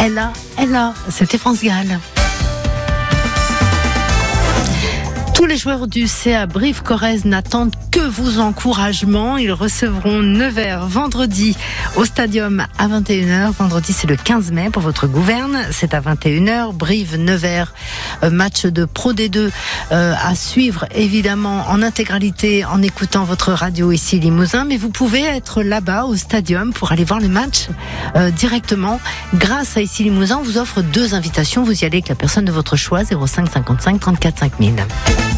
Ella, c'était France Gall. Tous les joueurs du CA Brive-Corrèze n'attendent que vos encouragements. Ils recevront Nevers vendredi au Stadium à 21h. Vendredi, c'est le 15 mai pour votre gouverne. C'est à 21h. Brive-Nevers, match de Pro D2 à suivre évidemment en intégralité en écoutant votre radio ici Limousin. Mais vous pouvez être là-bas au Stadium pour aller voir le match directement. Grâce à ici Limousin, on vous offre 2 invitations. Vous y allez avec la personne de votre choix, 05 55 34 5000.